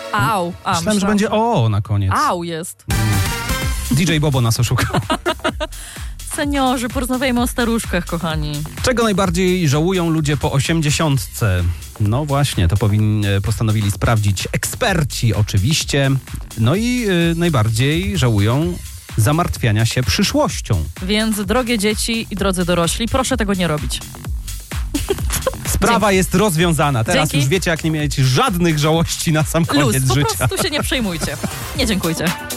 Au. Myślałem, że będzie o na koniec. Au jest. DJ Bobo nas oszukał. Seniorzy, porozmawiajmy o staruszkach, kochani. Czego najbardziej żałują ludzie po 80? No właśnie, to postanowili sprawdzić eksperci oczywiście. No i najbardziej żałują zamartwiania się przyszłością. Więc drogie dzieci i drodzy dorośli, proszę tego nie robić. Sprawa jest rozwiązana. Teraz już wiecie, jak nie mieć żadnych żałości na sam koniec Luz, życia. po prostu się nie przejmujcie. Nie dziękujcie.